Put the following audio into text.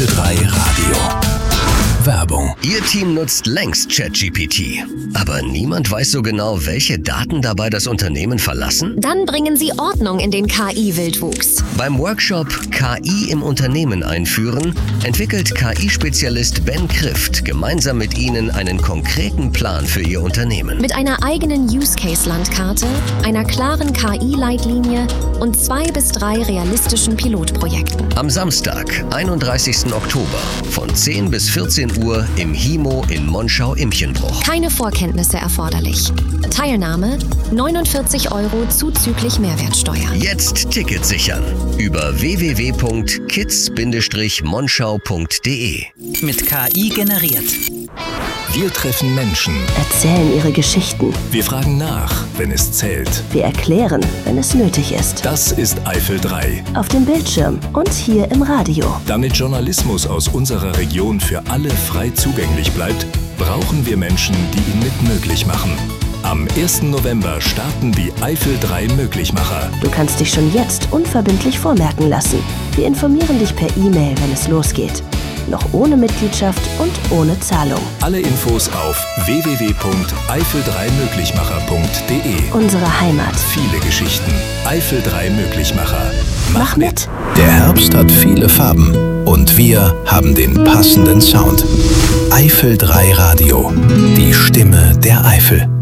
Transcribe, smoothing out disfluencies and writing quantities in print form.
Eifel 3 Radio. Werbung. Ihr Team nutzt längst ChatGPT. Aber niemand weiß so genau, welche Daten dabei das Unternehmen verlassen? Dann bringen Sie Ordnung in den KI-Wildwuchs. Beim Workshop KI im Unternehmen einführen, entwickelt KI-Spezialist Ben Krift gemeinsam mit Ihnen einen konkreten Plan für Ihr Unternehmen. Mit einer eigenen Use-Case-Landkarte, einer klaren KI-Leitlinie und 2 bis 3 realistischen Pilotprojekten. Am Samstag, 31. Oktober, von 10 bis 14 Uhr im HIMO in Monschau-Imchenbruch. Keine Vorkenntnisse erforderlich. Teilnahme 49 € zuzüglich Mehrwertsteuer. Jetzt Ticket sichern über www.kids-monschau.de. Mit KI generiert. Wir treffen Menschen. Erzählen ihre Geschichten. Wir fragen nach, wenn es zählt. Wir erklären, wenn es nötig ist. Das ist Eifel 3. Auf dem Bildschirm und hier im Radio. Damit Journalismus aus unserer Region für alle frei zugänglich bleibt, brauchen wir Menschen, die ihn mit möglich machen. Am 1. November starten die Eifel 3 Möglichmacher. Du kannst dich schon jetzt unverbindlich vormerken lassen. Wir informieren dich per E-Mail, wenn es losgeht. Noch ohne Mitgliedschaft und ohne Zahlung. Alle Infos auf www.eifel3möglichmacher.de. Unsere Heimat. Viele Geschichten. Eifel 3 Möglichmacher. Mach mit! Der Herbst hat viele Farben und wir haben den passenden Sound. Eifel 3 Radio. Die Stimme der Eifel.